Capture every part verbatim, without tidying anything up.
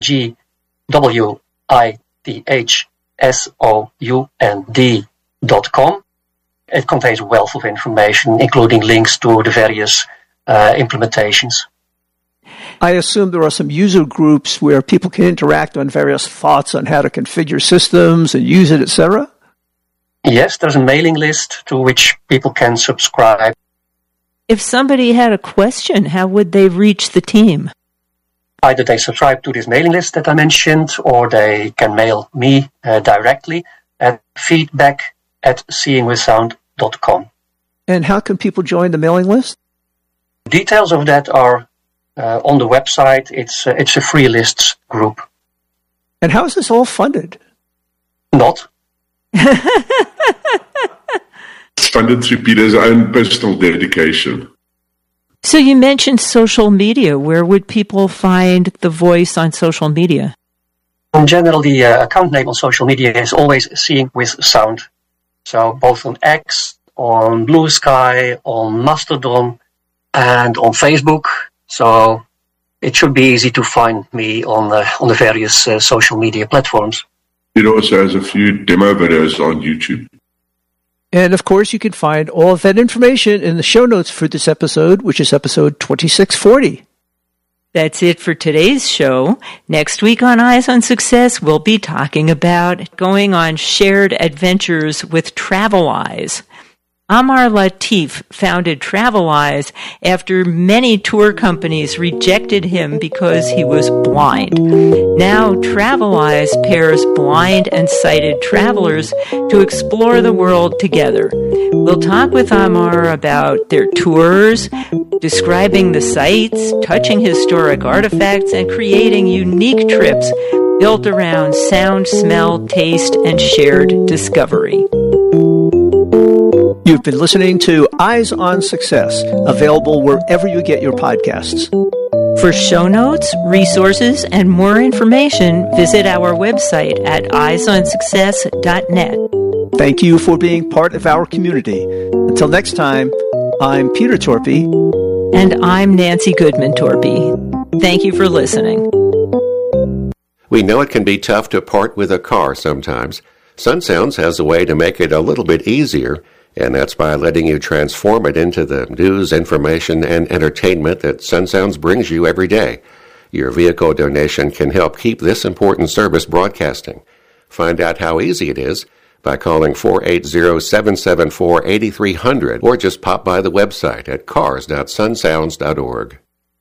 G W I T H S O U N D dot com. It contains a wealth of information, including links to the various uh, implementations. I assume there are some user groups where people can interact on various thoughts on how to configure systems and use it, et cetera? Yes, there's a mailing list to which people can subscribe. If somebody had a question, how would they reach the team? Either they subscribe to this mailing list that I mentioned, or they can mail me uh, directly at feedback at seeing with sound dot com. And how can people join the mailing list? Details of that are uh, on the website. It's uh, it's a free lists group. And how is this all funded? Not. It's funded through Peter's own personal dedication. So you mentioned social media. Where would people find the voice on social media? In general, the uh, account name on social media is always Seeing with Sound. So both on X, on Blue Sky, on Mastodon, and on Facebook. So it should be easy to find me on uh, on the various uh, social media platforms. It also has a few demo videos on YouTube. And, of course, you can find all of that information in the show notes for this episode, which is episode twenty-six forty. That's it for today's show. Next week on Eyes on Success, we'll be talking about going on shared adventures with Traveleyes. Amar Latif founded Traveleyes after many tour companies rejected him because he was blind. Now Traveleyes pairs blind and sighted travelers to explore the world together. We'll talk with Amar about their tours, describing the sights, touching historic artifacts, and creating unique trips built around sound, smell, taste, and shared discovery. You've been listening to Eyes on Success, available wherever you get your podcasts. For show notes, resources, and more information, visit our website at eyes on success dot net. Thank you for being part of our community. Until next time, I'm Peter Torpy. And I'm Nancy Goodman Torpy. Thank you for listening. We know it can be tough to part with a car sometimes. SunSounds has a way to make it a little bit easier, and that's by letting you transform it into the news, information, and entertainment that SunSounds brings you every day. Your vehicle donation can help keep this important service broadcasting. Find out how easy it is by calling four eight zero, seven seven four, eight three zero zero or just pop by the website at cars dot sunsounds dot org.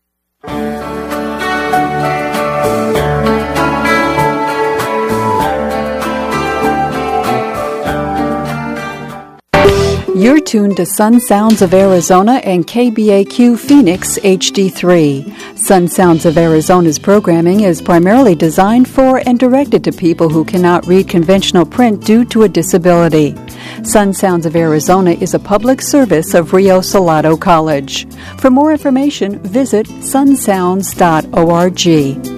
You're tuned to Sun Sounds of Arizona and K B A Q Phoenix H D three. Sun Sounds of Arizona's programming is primarily designed for and directed to people who cannot read conventional print due to a disability. Sun Sounds of Arizona is a public service of Rio Salado College. For more information, visit sun sounds dot org.